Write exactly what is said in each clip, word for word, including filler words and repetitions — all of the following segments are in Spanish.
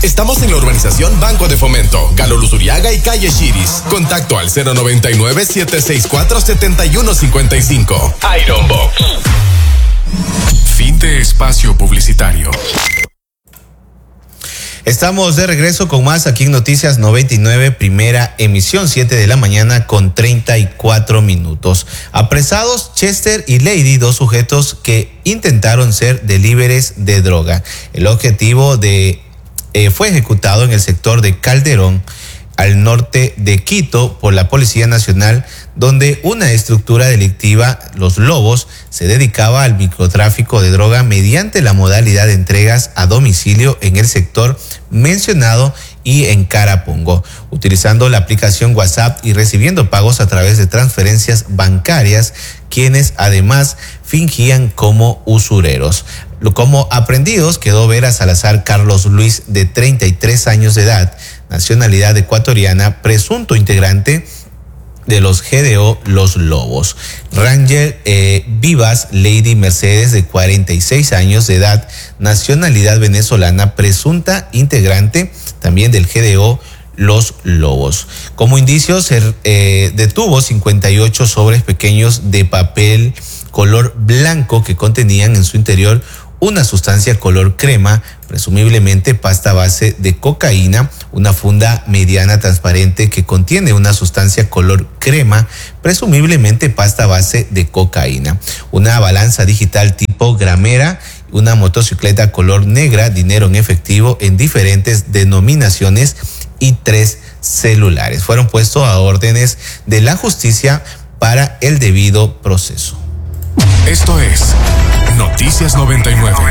Estamos en la urbanización Banco de Fomento, Galo Luzuriaga y calle Chiris. Contacto al cero noventa y nueve, siete seis cuatro, siete uno cinco cinco. Iron Box. Fin de espacio publicitario. Estamos de regreso con más aquí en Noticias noventa y nueve, primera emisión, siete de la mañana con treinta y cuatro minutos. Apresados Chester y Lady, dos sujetos que intentaron ser deliveries de droga. El objetivo de eh, fue ejecutado en el sector de Calderón, al norte de Quito, por la Policía Nacional, donde una estructura delictiva, Los Lobos, se dedicaba al microtráfico de droga mediante la modalidad de entregas a domicilio en el sector mencionado y en Carapungo, utilizando la aplicación WhatsApp y recibiendo pagos a través de transferencias bancarias, quienes además fingían como usureros. Como aprendidos quedó Vera Salazar Carlos Luis, de treinta y tres años de edad, nacionalidad ecuatoriana, presunto integrante de los G D O Los Lobos. Ranger eh, Vivas Lady Mercedes, de cuarenta y seis años de edad, nacionalidad venezolana, presunta integrante también del G D O Los Lobos. Como indicio se eh, detuvo cincuenta y ocho sobres pequeños de papel color blanco que contenían en su interior una sustancia color crema, presumiblemente pasta base de cocaína, una funda mediana transparente que contiene una sustancia color crema, presumiblemente pasta base de cocaína, una balanza digital tipo gramera, una motocicleta color negra, dinero en efectivo en diferentes denominaciones y tres celulares. Fueron puestos a órdenes de la justicia para el debido proceso. Esto es Noticias noventa y nueve.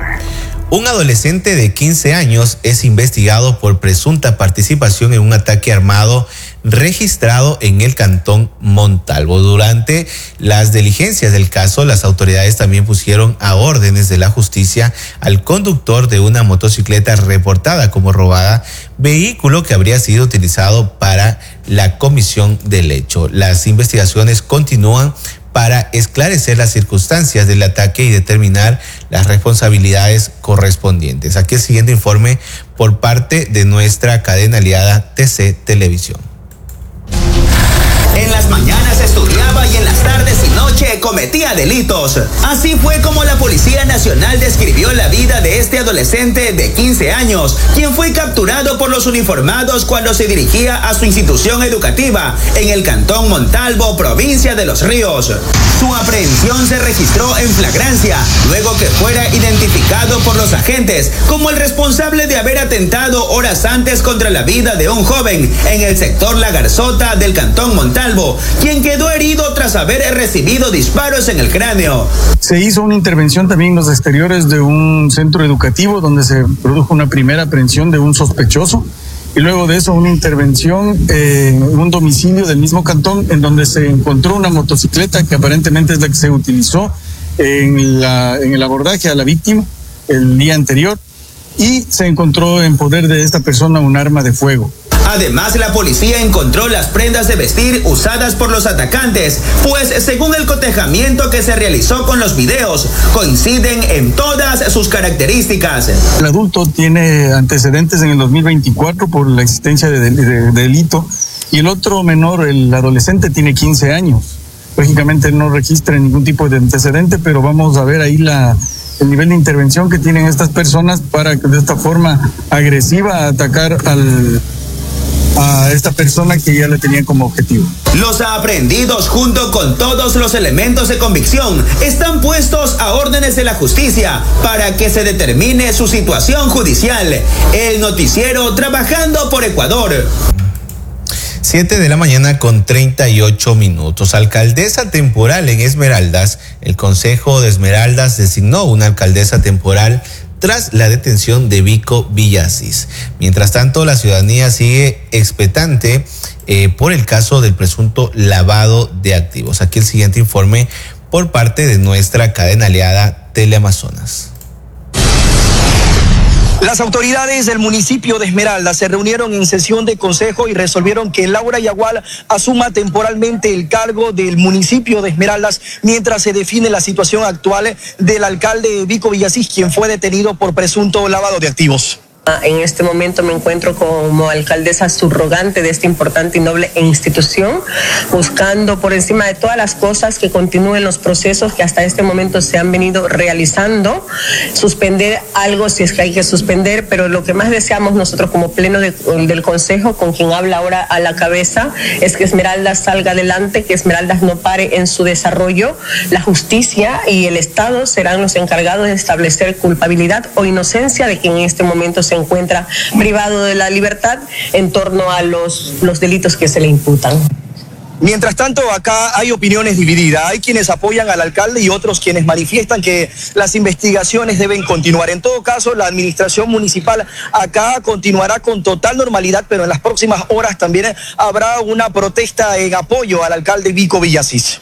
Un adolescente de quince años es investigado por presunta participación en un ataque armado registrado en el cantón Montalvo. Durante las diligencias del caso, las autoridades también pusieron a órdenes de la justicia al conductor de una motocicleta reportada como robada, vehículo que habría sido utilizado para la comisión del hecho. Las investigaciones continúan para esclarecer las circunstancias del ataque y determinar las responsabilidades correspondientes. Aquí el siguiente informe por parte de nuestra cadena aliada T C Televisión. En las mañanas estudiaba y en las tardes y noche cometía delitos. Así fue como la Policía Nacional describió la vida de este adolescente de quince años, quien fue capturado por los uniformados cuando se dirigía a su institución educativa en el cantón Montalvo, provincia de Los Ríos. Su aprehensión se registró en flagrancia, luego que fuera identificado por los agentes como el responsable de haber atentado horas antes contra la vida de un joven en el sector La Garzota del cantón Montalvo, quien quedó herido tras haber recibido disparos en el cráneo. Se hizo una intervención también en los exteriores de un centro educativo donde se produjo una primera aprehensión de un sospechoso y luego de eso una intervención eh, en un domicilio del mismo cantón en donde se encontró una motocicleta que aparentemente es la que se utilizó en, la, en el abordaje a la víctima el día anterior y se encontró en poder de esta persona un arma de fuego. Además, la policía encontró las prendas de vestir usadas por los atacantes, pues según el cotejamiento que se realizó con los videos, coinciden en todas sus características. El adulto tiene antecedentes en el dos mil veinticuatro por la existencia de, de, de delito y el otro menor, el adolescente, tiene quince años. Lógicamente no registra ningún tipo de antecedente, pero vamos a ver ahí la... el nivel de intervención que tienen estas personas para de esta forma agresiva atacar al, a esta persona que ya la tenía como objetivo. Los aprehendidos junto con todos los elementos de convicción están puestos a órdenes de la justicia para que se determine su situación judicial. El noticiero trabajando por Ecuador. Siete de la mañana con treinta y ocho minutos. Alcaldesa temporal en Esmeraldas. El Consejo de Esmeraldas designó una alcaldesa temporal tras la detención de Vico Villasís. Mientras tanto, la ciudadanía sigue expectante eh, por el caso del presunto lavado de activos. Aquí el siguiente informe por parte de nuestra cadena aliada Teleamazonas. Las autoridades del municipio de Esmeraldas se reunieron en sesión de consejo y resolvieron que Laura Yagual asuma temporalmente el cargo del municipio de Esmeraldas mientras se define la situación actual del alcalde Vico Villasís, quien fue detenido por presunto lavado de activos. En este momento me encuentro como alcaldesa subrogante de esta importante y noble institución, buscando por encima de todas las cosas que continúen los procesos que hasta este momento se han venido realizando, suspender algo si es que hay que suspender, pero lo que más deseamos nosotros como pleno de, del Consejo, con quien habla ahora a la cabeza, es que Esmeraldas salga adelante, que Esmeraldas no pare en su desarrollo. La justicia y el Estado serán los encargados de establecer culpabilidad o inocencia de quien en este momento se se encuentra privado de la libertad en torno a los, los delitos que se le imputan. Mientras tanto, acá hay opiniones divididas. Hay quienes apoyan al alcalde y otros quienes manifiestan que las investigaciones deben continuar. En todo caso, la administración municipal acá continuará con total normalidad, pero en las próximas horas también habrá una protesta en apoyo al alcalde Vico Villasís.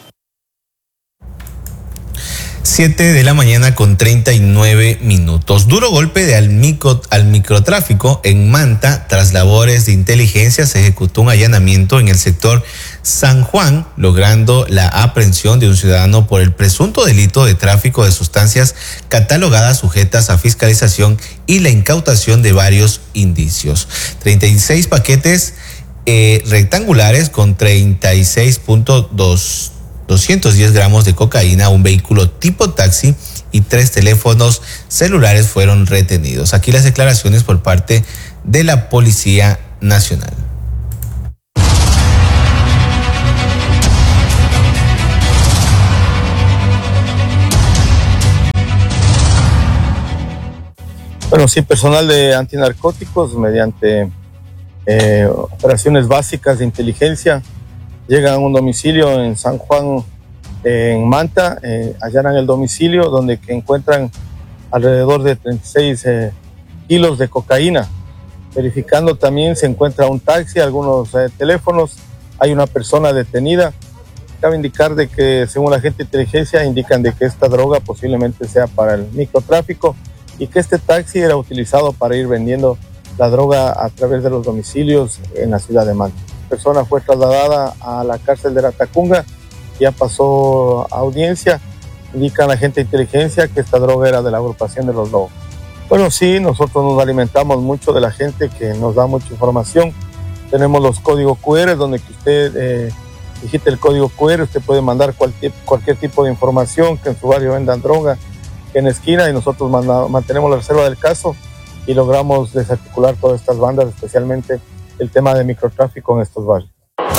siete de la mañana con treinta y nueve minutos. Duro golpe de al, micro, al microtráfico en Manta. Tras labores de inteligencia se ejecutó un allanamiento en el sector San Juan, logrando la aprehensión de un ciudadano por el presunto delito de tráfico de sustancias catalogadas sujetas a fiscalización y la incautación de varios indicios. treinta y seis paquetes eh, rectangulares con treinta y seis punto dos doscientos diez gramos de cocaína, un vehículo tipo taxi y tres teléfonos celulares fueron retenidos. Aquí las declaraciones por parte de la Policía Nacional. Bueno, sí, personal de antinarcóticos mediante eh, operaciones básicas de inteligencia llegan a un domicilio en San Juan, eh, en Manta, eh, allanan el domicilio donde que encuentran alrededor de treinta y seis eh, kilos de cocaína. Verificando también se encuentra un taxi, algunos eh, teléfonos, hay una persona detenida. Cabe indicar de que según la agente de inteligencia indican de que esta droga posiblemente sea para el microtráfico y que este taxi era utilizado para ir vendiendo la droga a través de los domicilios en la ciudad de Manta. La persona fue trasladada a la cárcel de la Tacunga, ya pasó a audiencia. Indican la agente de inteligencia que esta droga era de la agrupación de los Lobos. Bueno, sí, nosotros nos alimentamos mucho de la gente que nos da mucha información. Tenemos los códigos cu erre donde que usted eh, digite el código cu erre, usted puede mandar cualquier, cualquier tipo de información, que en su barrio vendan droga, que en esquina, y nosotros manda, mantenemos la reserva del caso y logramos desarticular todas estas bandas, especialmente el tema de microtráfico en estos barrios.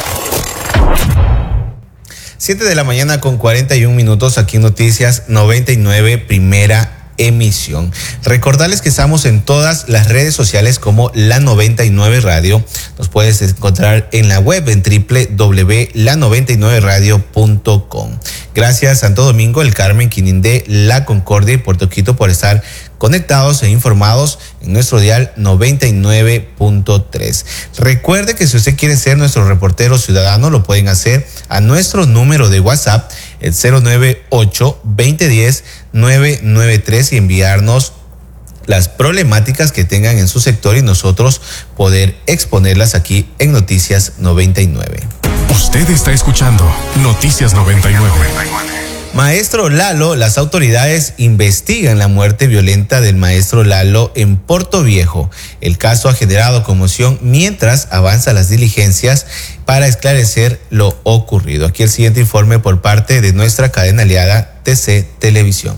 siete de la mañana con cuarenta y un minutos aquí en Noticias noventa y nueve, primera emisión. Recordarles que estamos en todas las redes sociales como La noventa y nueve Radio. Nos puedes encontrar en la web en doble u doble u doble u punto la noventa y nueve radio punto com. Gracias Santo Domingo, El Carmen, Quinindé, La Concordia y Puerto Quito por estar conectados e informados en nuestro dial noventa y nueve punto tres. Recuerde que si usted quiere ser nuestro reportero ciudadano, lo pueden hacer a nuestro número de WhatsApp, el cero nueve ocho, veinte diez, nueve nueve tres, y enviarnos las problemáticas que tengan en su sector y nosotros poder exponerlas aquí en Noticias noventa y nueve. Usted está escuchando Noticias noventa y nueve. Maestro Lalo, las autoridades investigan la muerte violenta del maestro Lalo en Puerto Viejo. El caso ha generado conmoción mientras avanzan las diligencias para esclarecer lo ocurrido. Aquí el siguiente informe por parte de nuestra cadena aliada T C Televisión.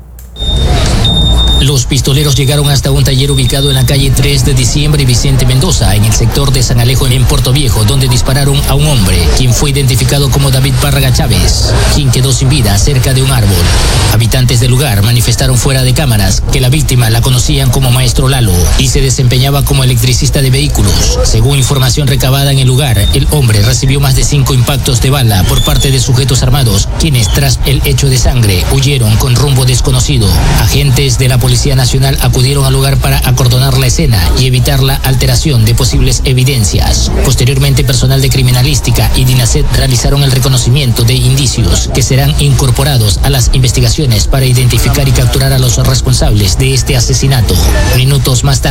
Los pistoleros llegaron hasta un taller ubicado en la calle tres de diciembre y Vicente Mendoza, en el sector de San Alejo en Puerto Viejo, donde dispararon a un hombre, quien fue identificado como David Párraga Chávez, quien quedó sin vida cerca de un árbol. Habitantes del lugar manifestaron fuera de cámaras que la víctima la conocían como Maestro Lalo y se desempeñaba como electricista de vehículos. Según información recabada en el lugar, el hombre recibió más de cinco impactos de bala por parte de sujetos armados, quienes tras el hecho de sangre huyeron con rumbo desconocido. Agentes de la Policía Nacional acudieron al lugar para acordonar la escena y evitar la alteración de posibles evidencias. Posteriormente, personal de criminalística y DINASET realizaron el reconocimiento de indicios que serán incorporados a las investigaciones para identificar y capturar a los responsables de este asesinato. Minutos más tarde, la policía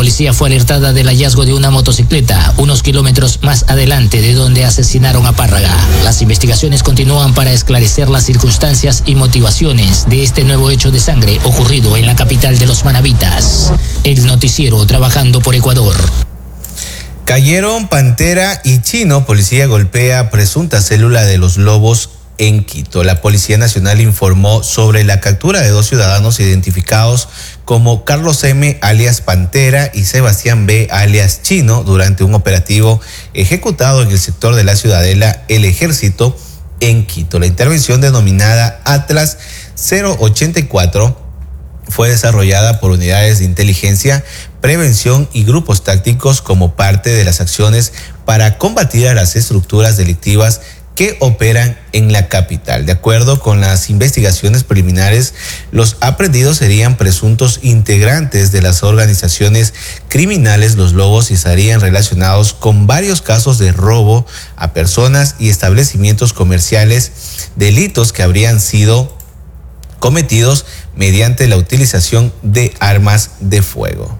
policía fue alertada del hallazgo de una motocicleta unos kilómetros más adelante de donde asesinaron a Párraga. Las investigaciones continúan para esclarecer las circunstancias y motivaciones de este nuevo hecho de sangre ocurrido en la capital de los manabitas. El noticiero trabajando por Ecuador. Cayeron Pantera y Chino. Policía golpea presunta célula de los Lobos en Quito. La Policía Nacional informó sobre la captura de dos ciudadanos identificados como Carlos M. alias Pantera y Sebastián B. alias Chino durante un operativo ejecutado en el sector de la Ciudadela El Ejército en Quito. La intervención, denominada Atlas cero ochenta y cuatro, fue desarrollada por unidades de inteligencia, prevención y grupos tácticos como parte de las acciones para combatir a las estructuras delictivas que operan en la capital. De acuerdo con las investigaciones preliminares, los aprehendidos serían presuntos integrantes de las organizaciones criminales Los Lobos y estarían relacionados con varios casos de robo a personas y establecimientos comerciales, delitos que habrían sido cometidos mediante la utilización de armas de fuego.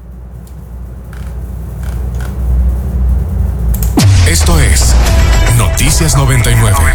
Esto es Noticias noventa y nueve.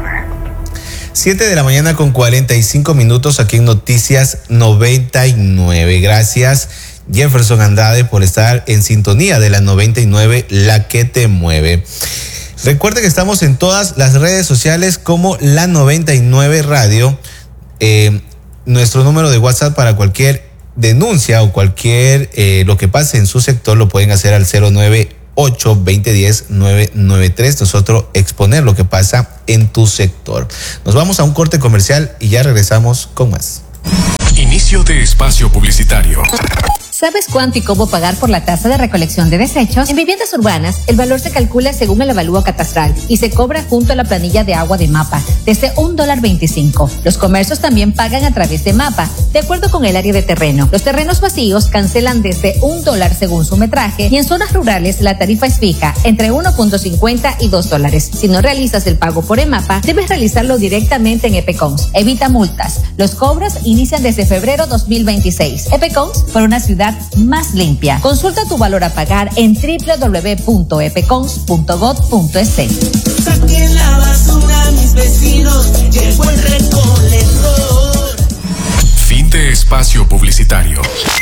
siete de la mañana con cuarenta y cinco minutos aquí en Noticias noventa y nueve. Gracias, Jefferson Andrade, por estar en sintonía de la noventa y nueve, la que te mueve. Recuerde que estamos en todas las redes sociales como la noventa y nueve Radio. Eh, nuestro número de WhatsApp para cualquier denuncia o cualquier eh, lo que pase en su sector lo pueden hacer al cero nueve ocho, veinte diez, nueve nueve tres. Nosotros exponer lo que pasa en tu sector. Nos vamos a un corte comercial y ya regresamos con más. Inicio de espacio publicitario. ¿Sabes cuánto y cómo pagar por la tasa de recolección de desechos? En viviendas urbanas, el valor se calcula según el avalúo catastral y se cobra junto a la planilla de agua de MAPA, desde un dólar veinticinco. Los comercios también pagan a través de MAPA, de acuerdo con el área de terreno. Los terrenos vacíos cancelan desde un dólar según su metraje y en zonas rurales la tarifa es fija, entre uno punto cincuenta y dos dólares. Si no realizas el pago por EMAPA, debes realizarlo directamente en EPECONS. Evita multas. Los cobros inician desde febrero dos mil veintiséis. EPECONS, por una ciudad más limpia. Consulta tu valor a pagar en doble u doble u doble u punto epecons punto gov punto es. Saquen la basura, mis vecinos, llegó el recolector. Fin de espacio publicitario.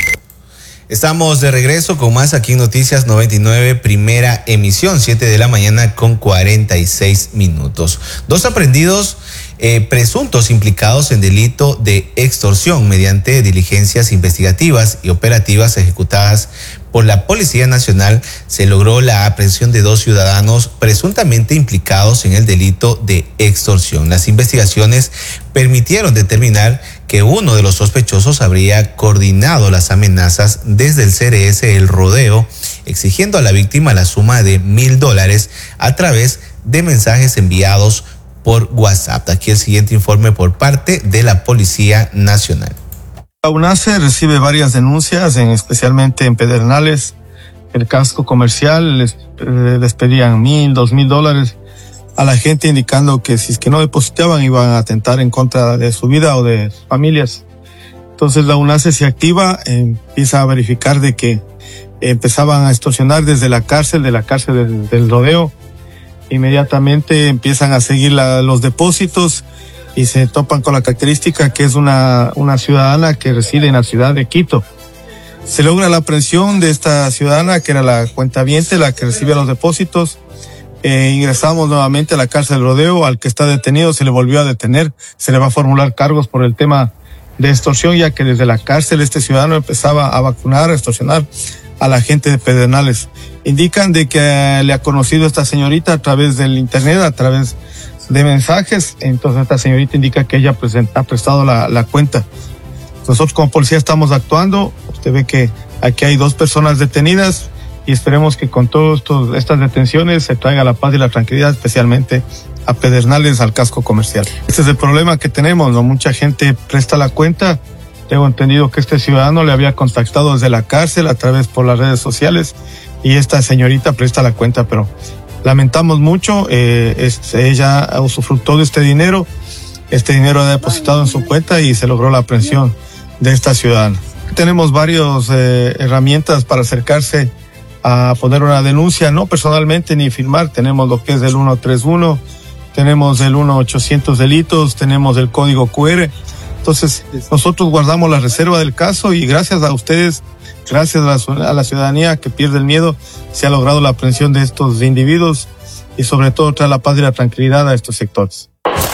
Estamos de regreso con más aquí en Noticias noventa y nueve, primera emisión, siete de la mañana con cuarenta y seis minutos. Dos aprendidos eh, presuntos implicados en delito de extorsión mediante diligencias investigativas y operativas ejecutadas por la Policía Nacional, se logró la aprehensión de dos ciudadanos presuntamente implicados en el delito de extorsión. Las investigaciones permitieron determinar que uno de los sospechosos habría coordinado las amenazas desde el C R S El Rodeo, exigiendo a la víctima la suma de mil dólares a través de mensajes enviados por WhatsApp. Aquí el siguiente informe por parte de la Policía Nacional. La UNACE recibe varias denuncias, en, especialmente en Pedernales. El casco comercial les, eh, les pedían mil, dos mil dólares a la gente, indicando que si es que no depositaban iban a atentar en contra de su vida o de sus familias. Entonces la UNACE se activa, eh, empieza a verificar de que empezaban a extorsionar desde la cárcel, de la cárcel del, del Rodeo. Inmediatamente empiezan a seguir la, los depósitos y se topan con la característica que es una, una ciudadana que reside en la ciudad de Quito. Se logra la aprehensión de esta ciudadana, que era la cuentaviente, la que recibe los depósitos. Eh, ingresamos nuevamente a la cárcel del Rodeo. Al que está detenido se le volvió a detener. Se le va a formular cargos por el tema de extorsión, ya que desde la cárcel este ciudadano empezaba a vacunar, a extorsionar a la gente de Pedernales. Indican de que le ha conocido esta señorita a través del internet, a través de mensajes. Entonces esta señorita indica que ella presenta, ha prestado la, la cuenta. Nosotros como policía estamos actuando. Usted ve que aquí hay dos personas detenidas y esperemos que con todas estas detenciones se traiga la paz y la tranquilidad, especialmente a Pedernales, al casco comercial. Este es el problema que tenemos, ¿no? Mucha gente presta la cuenta. Tengo entendido que este ciudadano le había contactado desde la cárcel a través por las redes sociales y esta señorita presta la cuenta, pero lamentamos mucho, eh, este, ella usufructó de este dinero, este dinero ha depositado en su cuenta y se logró la aprehensión de esta ciudadana. Tenemos varias eh, herramientas para acercarse a poner una denuncia, no personalmente ni firmar. Tenemos lo que es el ciento treinta y uno, tenemos el uno ochocientos delitos, tenemos el código cu erre. Entonces, nosotros guardamos la reserva del caso y gracias a ustedes, gracias a la, a la ciudadanía que pierde el miedo, se ha logrado la aprehensión de estos individuos y sobre todo traer la paz y la tranquilidad a estos sectores.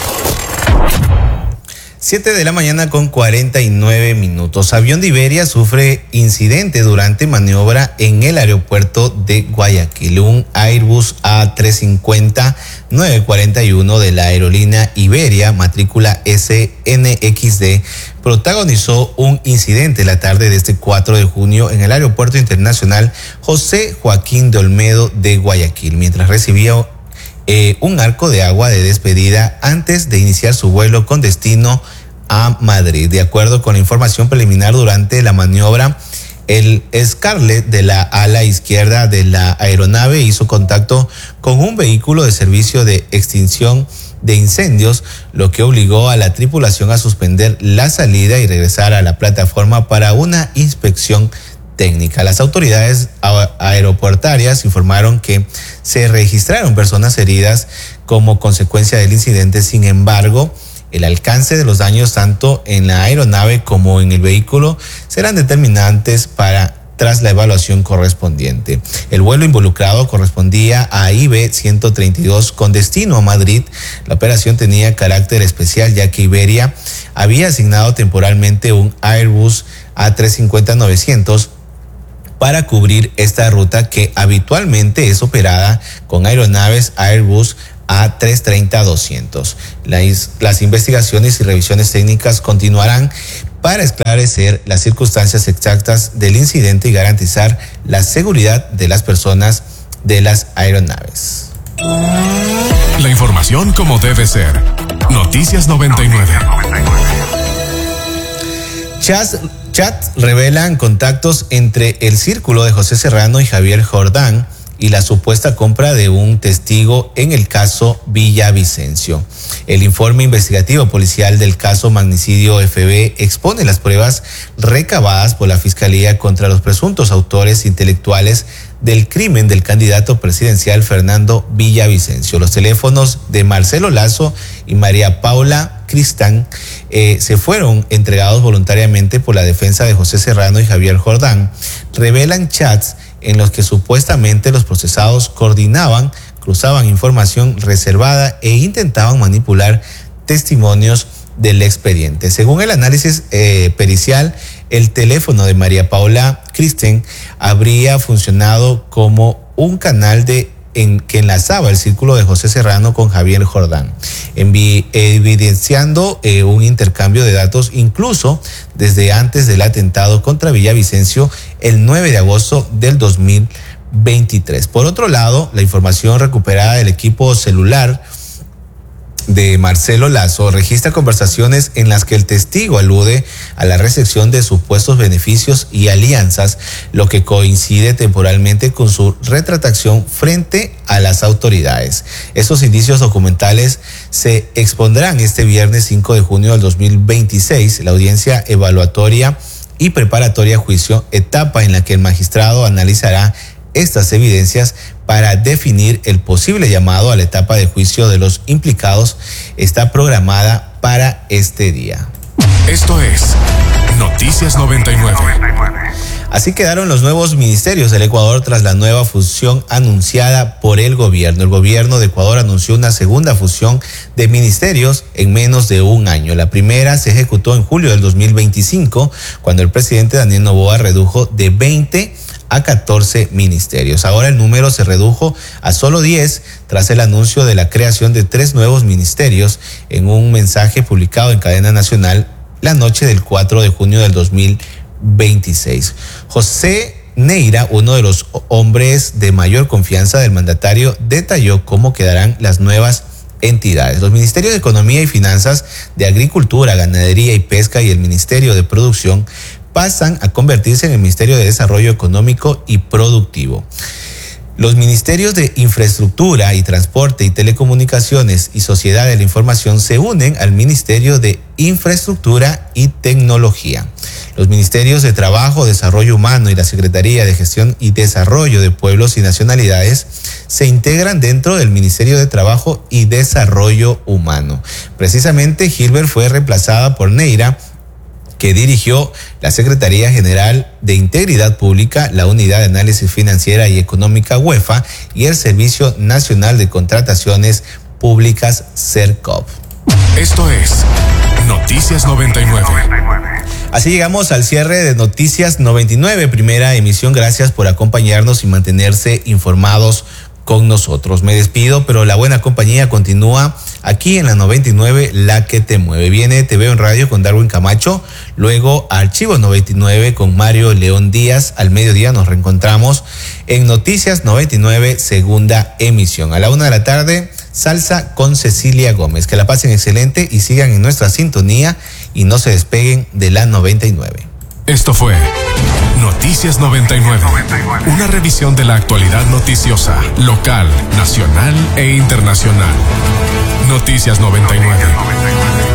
siete de la mañana con cuarenta y nueve minutos. Avión de Iberia sufre incidente durante maniobra en el aeropuerto de Guayaquil. Un Airbus A trescientos cincuenta nueve cuarenta y uno de la aerolínea Iberia, matrícula ese ene equis de, protagonizó un incidente la tarde de este cuatro de junio en el aeropuerto internacional José Joaquín de Olmedo de Guayaquil, mientras recibía Eh, un arco de agua de despedida antes de iniciar su vuelo con destino a Madrid. De acuerdo con la información preliminar, durante la maniobra, el Scarlet de la ala izquierda de la aeronave hizo contacto con un vehículo de servicio de extinción de incendios, lo que obligó a la tripulación a suspender la salida y regresar a la plataforma para una inspección técnica. Las autoridades aeroportuarias informaron que se registraron personas heridas como consecuencia del incidente. Sin embargo, el alcance de los daños tanto en la aeronave como en el vehículo serán determinantes para tras la evaluación correspondiente. El vuelo involucrado correspondía a I B ciento treinta y dos con destino a Madrid. La operación tenía carácter especial ya que Iberia había asignado temporalmente un Airbus A trescientos cincuenta novecientos para cubrir esta ruta que habitualmente es operada con aeronaves Airbus A trescientos treinta doscientos. Las, las investigaciones y revisiones técnicas continuarán para esclarecer las circunstancias exactas del incidente y garantizar la seguridad de las personas de las aeronaves. La información como debe ser. Noticias noventa y nueve. Chats Chats revelan contactos entre el círculo de José Serrano y Javier Jordán y la supuesta compra de un testigo en el caso Villavicencio. El informe investigativo policial del caso Magnicidio F B expone las pruebas recabadas por la Fiscalía contra los presuntos autores intelectuales del crimen del candidato presidencial Fernando Villavicencio. Los teléfonos de Marcelo Lazo y María Paula Cristán eh, se fueron entregados voluntariamente por la defensa de José Serrano y Javier Jordán. Revelan chats en los que supuestamente los procesados coordinaban, cruzaban información reservada e intentaban manipular testimonios del expediente. Según el análisis eh, pericial, el teléfono de María Paula Cristán habría funcionado como un canal de en que enlazaba el círculo de José Serrano con Javier Jordán, envi, evidenciando eh, un intercambio de datos incluso desde antes del atentado contra Villavicencio el nueve de agosto del dos mil veintitrés. Por otro lado, la información recuperada del equipo celular de Marcelo Lazo registra conversaciones en las que el testigo alude a la recepción de supuestos beneficios y alianzas, lo que coincide temporalmente con su retractación frente a las autoridades. Estos indicios documentales se expondrán este viernes cinco de junio del dos mil veintiséis, la audiencia evaluatoria y preparatoria a juicio, etapa en la que el magistrado analizará estas evidencias para definir el posible llamado a la etapa de juicio de los implicados. Está programada para este día. Esto es Noticias noventa y nueve. Así quedaron los nuevos ministerios del Ecuador tras la nueva fusión anunciada por el gobierno. El gobierno de Ecuador anunció una segunda fusión de ministerios en menos de un año. La primera se ejecutó en julio del dos mil veinticinco, cuando el presidente Daniel Noboa redujo de veinte a catorce ministerios. Ahora el número se redujo a solo diez tras el anuncio de la creación de tres nuevos ministerios en un mensaje publicado en cadena nacional la noche del cuatro de junio del dos mil veintiséis. José Neira, uno de los hombres de mayor confianza del mandatario, detalló cómo quedarán las nuevas entidades. Los ministerios de Economía y Finanzas, de Agricultura, Ganadería y Pesca y el Ministerio de Producción pasan a convertirse en el Ministerio de Desarrollo Económico y Productivo. Los ministerios de Infraestructura y Transporte y Telecomunicaciones y Sociedad de la Información se unen al Ministerio de Infraestructura y Tecnología. Los ministerios de Trabajo, Desarrollo Humano y la Secretaría de Gestión y Desarrollo de Pueblos y Nacionalidades se integran dentro del Ministerio de Trabajo y Desarrollo Humano. Precisamente, Gilbert fue reemplazada por Neira, que dirigió la Secretaría General de Integridad Pública, la Unidad de Análisis Financiera y Económica UEFA y el Servicio Nacional de Contrataciones Públicas CERCOP. Esto es Noticias noventa y nueve. Así llegamos al cierre de Noticias noventa y nueve, primera emisión. Gracias por acompañarnos y mantenerse informados con nosotros. Me despido, pero la buena compañía continúa aquí en la noventa y nueve, la que te mueve. Viene Te Veo en Radio con Darwin Camacho, luego Archivos noventa y nueve con Mario León Díaz. Al mediodía nos reencontramos en Noticias noventa y nueve, segunda emisión. A la una de la tarde, Salsa con Cecilia Gómez. Que la pasen excelente y sigan en nuestra sintonía y no se despeguen de la noventa y nueve. Esto fue Noticias noventa y nueve, una revisión de la actualidad noticiosa, local, nacional e internacional. Noticias noventa y nueve.